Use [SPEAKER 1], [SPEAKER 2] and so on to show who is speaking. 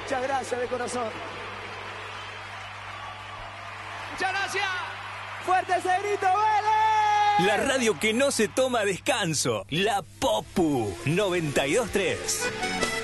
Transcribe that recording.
[SPEAKER 1] Muchas gracias de corazón.
[SPEAKER 2] Muchas gracias.
[SPEAKER 1] ¡Fuerte ese grito, Vélez!
[SPEAKER 3] La radio que no se toma descanso. La Popu 92.3.